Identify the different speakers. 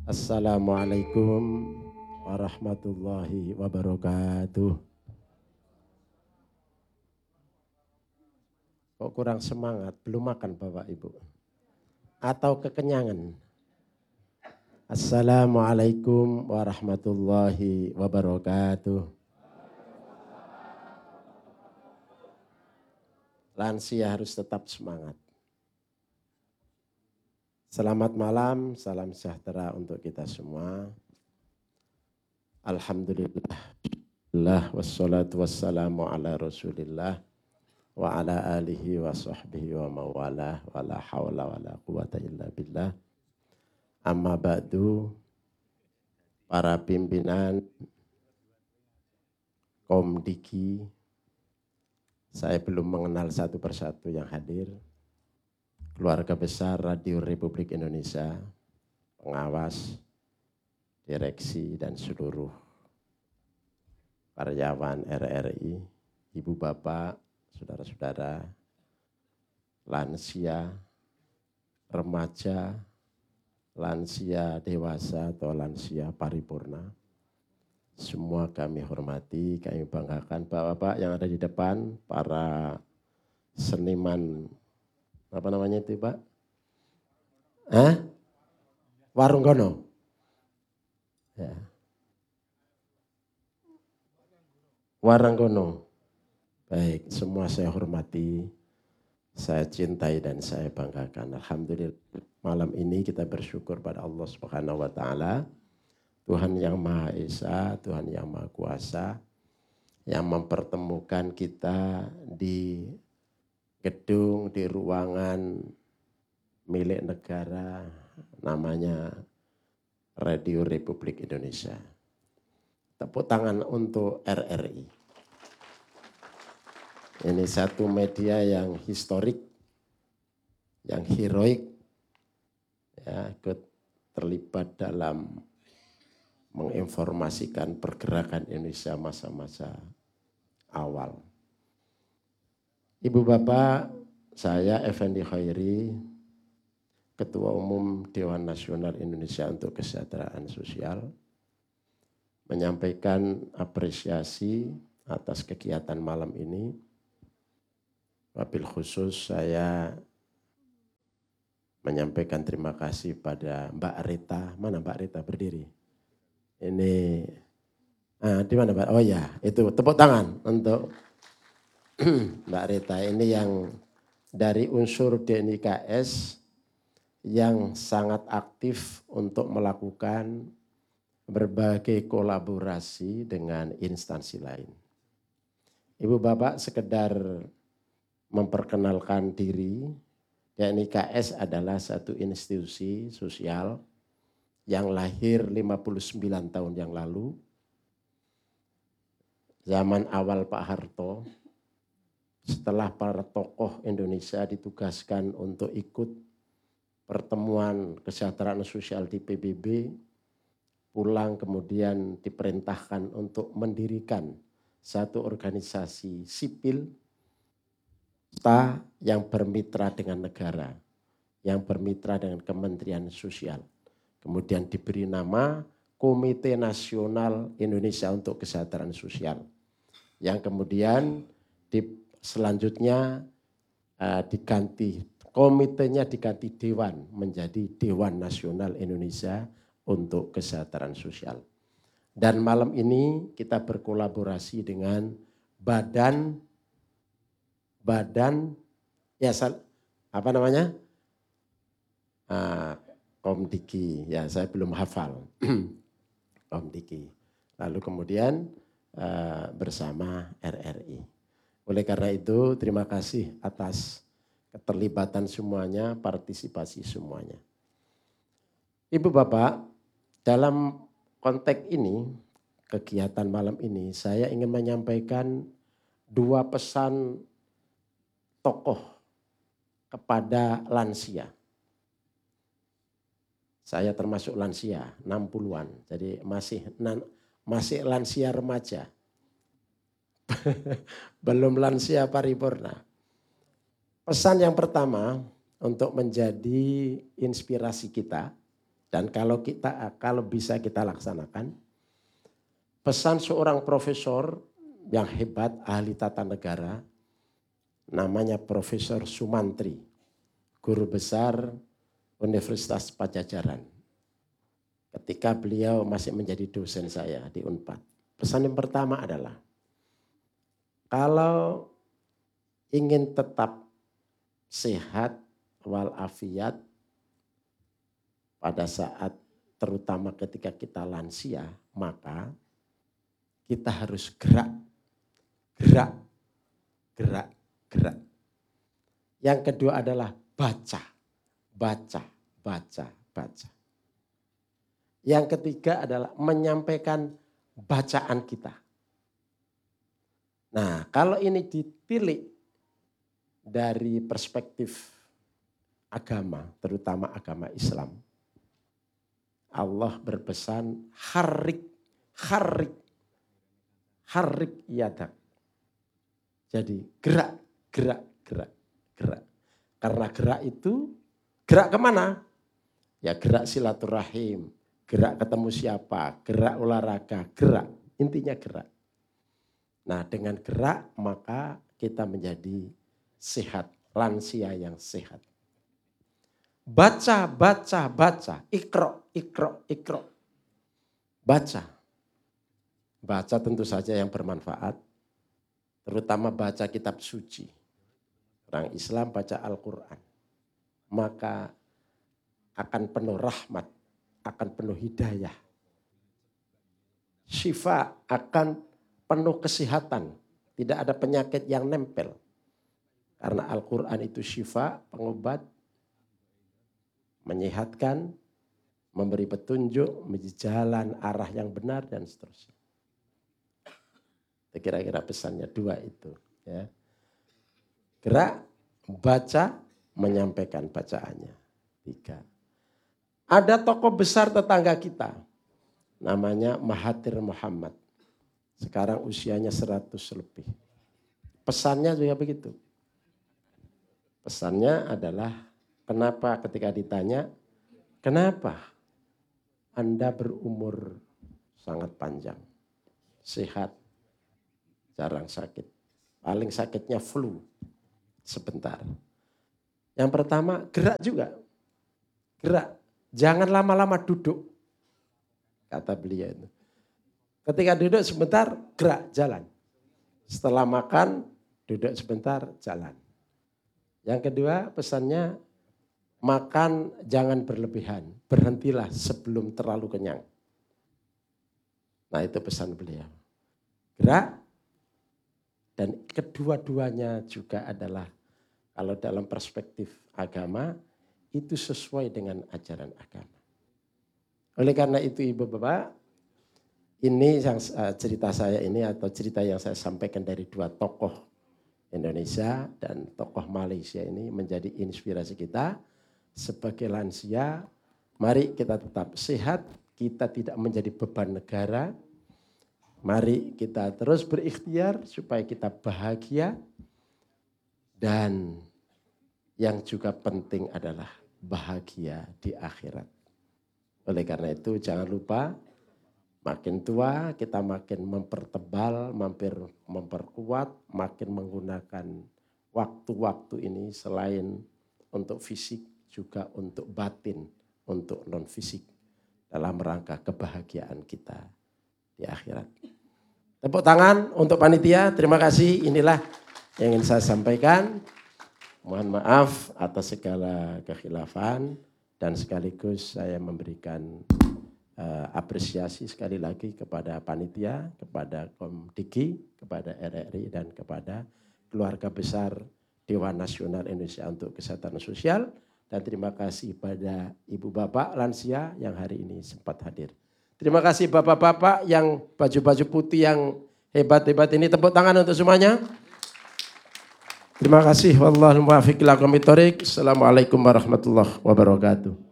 Speaker 1: Assalamualaikum warahmatullahi wabarakatuh. Kok kurang semangat? Belum makan Bapak Ibu? Atau kekenyangan? Assalamualaikum warahmatullahi wabarakatuh. Lansia harus tetap semangat. Selamat malam, salam sejahtera untuk kita semua. Alhamdulillah, wassalatu wassalamu ala rasulillah wa ala alihi wa sahbihi wa mawalah wa la hawla wa la quwata illa billah. Amma ba'du, para pimpinan Komdiki, saya belum mengenal satu persatu yang hadir. Keluarga besar Radio Republik Indonesia, pengawas, direksi, dan seluruh karyawan RRI, ibu bapak, saudara-saudara, lansia, remaja, lansia dewasa atau lansia paripurna. Semua kami hormati, kami banggakan bapak-bapak yang ada di depan, para seniman, apa namanya itu Pak? Warung Gono. Ya. Waranggono. Baik, semua saya hormati, saya cintai dan saya banggakan. Alhamdulillah, malam ini kita bersyukur pada Allah Subhanahu wa taala, Tuhan yang Maha Esa, Tuhan yang Maha Kuasa, yang mempertemukan kita di gedung, di ruangan milik negara, namanya Radio Republik Indonesia. Tepuk tangan untuk RRI. Ini satu media yang historik, yang heroik, ya, ikut terlibat dalam menginformasikan pergerakan Indonesia masa-masa awal. Ibu Bapak, saya Effendi Khairi, Ketua Umum Dewan Nasional Indonesia untuk Kesejahteraan Sosial, menyampaikan apresiasi atas kegiatan malam ini. Wabil khusus saya menyampaikan terima kasih pada Mbak Rita. Mana Mbak Rita berdiri? Ini di mana Mbak? Oh ya, itu tepuk tangan untuk Mbak Rita. Ini yang dari unsur DNIKS yang sangat aktif untuk melakukan berbagai kolaborasi dengan instansi lain. Ibu Bapak, sekedar memperkenalkan diri, DNIKS adalah satu institusi sosial yang lahir 59 tahun yang lalu, zaman awal Pak Harto, setelah para tokoh Indonesia ditugaskan untuk ikut pertemuan kesejahteraan sosial di PBB, pulang kemudian diperintahkan untuk mendirikan satu organisasi sipil yang bermitra dengan negara, yang bermitra dengan Kementerian Sosial. Kemudian diberi nama Komite Nasional Indonesia untuk Kesejahteraan Sosial. Yang kemudian selanjutnya komitenya diganti Dewan menjadi Dewan Nasional Indonesia untuk Kesejahteraan Sosial. Dan malam ini kita berkolaborasi dengan badan ya apa namanya? Komdiki, ya saya belum hafal. Komdiki. Lalu kemudian bersama RRI. Oleh karena itu terima kasih atas keterlibatan semuanya, partisipasi semuanya. Ibu Bapak, dalam konteks ini, kegiatan malam ini, saya ingin menyampaikan dua pesan tokoh kepada lansia. Saya termasuk lansia, 60-an, jadi masih lansia remaja. Belum lansia paripurna. Pesan yang pertama untuk menjadi inspirasi kita Dan kalau bisa kita laksanakan, pesan seorang profesor yang hebat, ahli tata negara, namanya Profesor Sumantri, guru besar Universitas Pajajaran. Ketika beliau masih menjadi dosen saya di Unpad. Pesan yang pertama adalah, kalau ingin tetap sehat walafiat pada saat terutama ketika kita lansia, maka kita harus gerak. Yang kedua adalah baca. Yang ketiga adalah menyampaikan bacaan kita. Nah, kalau ini ditilik dari perspektif agama, terutama agama Islam, Allah berpesan harrik yadak. Jadi gerak. Karena gerak itu, gerak kemana? Ya gerak silaturahim, gerak ketemu siapa, gerak olahraga, gerak. Intinya gerak. Nah, dengan gerak maka kita menjadi sehat, lansia yang sehat. Baca. Ikro. Baca tentu saja yang bermanfaat. Terutama baca kitab suci. Orang Islam baca Al-Quran. Maka akan penuh rahmat, akan penuh hidayah. Syifa, akan penuh kesehatan. Tidak ada penyakit yang nempel. Karena Al-Quran itu syifa, pengobat, menyehatkan, memberi petunjuk, menjadi jalan arah yang benar dan seterusnya. Kira-kira pesannya dua itu. Ya. Gerak, baca, menyampaikan bacaannya. 3. Ada tokoh besar tetangga kita. Namanya Mahathir Muhammad. Sekarang usianya 100 lebih. Pesannya juga begitu. Pesannya adalah, kenapa ketika ditanya, kenapa Anda berumur sangat panjang, sehat, jarang sakit. Paling sakitnya flu, sebentar. Yang pertama, gerak juga. Gerak, jangan lama-lama duduk, kata beliau itu. Ketika duduk sebentar, gerak, jalan. Setelah makan, duduk sebentar, jalan. Yang kedua pesannya, makan jangan berlebihan, berhentilah sebelum terlalu kenyang. Nah itu pesan beliau. Gerak, dan kedua-duanya juga adalah, kalau dalam perspektif agama, itu sesuai dengan ajaran agama. Oleh karena itu ibu bapak, ini yang cerita saya ini atau cerita yang saya sampaikan dari dua tokoh Indonesia dan tokoh Malaysia ini menjadi inspirasi kita sebagai lansia. Mari kita tetap sehat, kita tidak menjadi beban negara. Mari kita terus berikhtiar supaya kita bahagia. Dan yang juga penting adalah bahagia di akhirat. Oleh karena itu jangan lupa, makin tua kita makin mempertebal, memperkuat, makin menggunakan waktu-waktu ini selain untuk fisik juga untuk batin, untuk non fisik dalam rangka kebahagiaan kita di akhirat. Tepuk tangan untuk panitia, terima kasih. Inilah yang ingin saya sampaikan. Mohon maaf atas segala kekhilafan dan sekaligus saya memberikan apresiasi sekali lagi kepada panitia, kepada Komdiki, kepada RRI dan kepada keluarga besar Dewan Nasional Indonesia untuk Kesehatan Sosial, dan terima kasih pada ibu bapak lansia yang hari ini sempat hadir. Terima kasih bapak-bapak yang baju-baju putih yang hebat-hebat ini, tepuk tangan untuk semuanya. Terima kasih. Wallahul muwaffiq ila aqwamit thoriq. Assalamualaikum warahmatullahi wabarakatuh.